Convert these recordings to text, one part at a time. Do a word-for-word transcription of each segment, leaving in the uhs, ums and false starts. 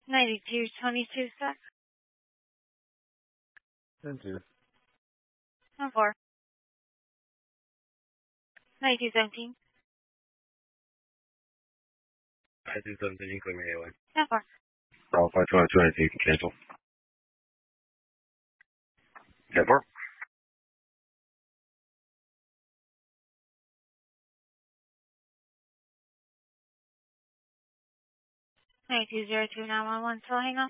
ninety-two twenty-two, sec. ten two. ten four. ninety-two seventeen. ninety-two seventeen, you can clear me anyway. ten four. Bravo five two two ninety, you can cancel. ten four. ninety-two zero two nine one one, still hang on.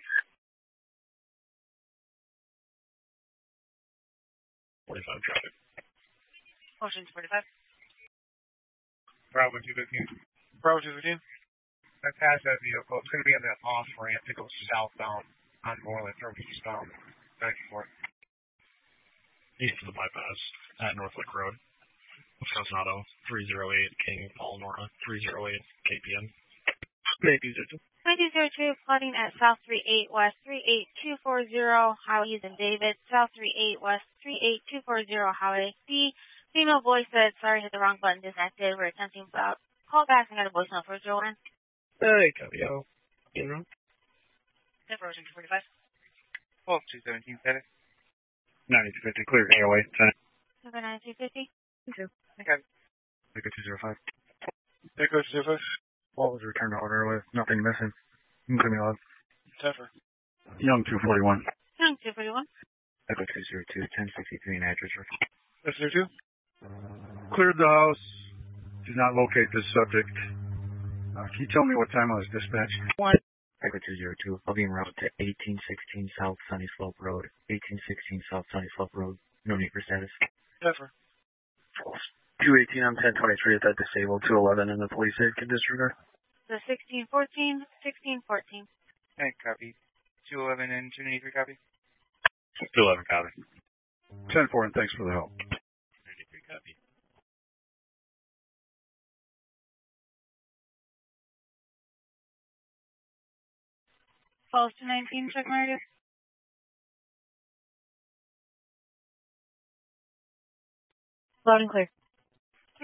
forty-five traffic. Ocean's forty-five. Bravo two fifteen. Bravo two fifteen. I passed that vehicle. It's going to be on that off ramp that goes southbound on Moreland from eastbound. ninety-four. East of the bypass at Northwick Road. Wisconsin Auto, three oh eight King Paul Nora, three oh eight K P M. ninety-two zero two, flooding at South three eight West three eight two four zero, Highway in David, South three eight West three eight two four zero, Highway C. Female voice said, sorry, hit the wrong button, disconnected. We're attempting about call back and got a voicemail for zero one. Hey, copy, yo. You know? ten four, Ocean two forty-five. twelve two seventeen, seven. ninety-two fifty, clear anyway. ten. seven nine two fifty. Okay. Echo two zero five. Echo two zero five. What was returned to order with? Nothing missing. You can clear me log. Zephyr. Young two forty-one. Young two forty-one. Echo two zero two, ten sixty-three, and address reference. That's zero two. Cleared the house. Did not locate this subject. Uh, can you tell me what time I was dispatched? One. Echo two zero two, Booking Road to eighteen sixteen South Sunny Slope Road. eighteen sixteen South Sunny Slope Road. No need for status. Zephyr. two eighteen on ten twenty-three at that disabled. two eleven in the police aid can disregard. The sixteen fourteen, sixteen fourteen. Okay, copy. two eleven and two ninety-three, copy. two eleven, copy. ten four, and thanks for the help. ninety-three, copy. twelve to nineteen, check Meredith. Loud and clear.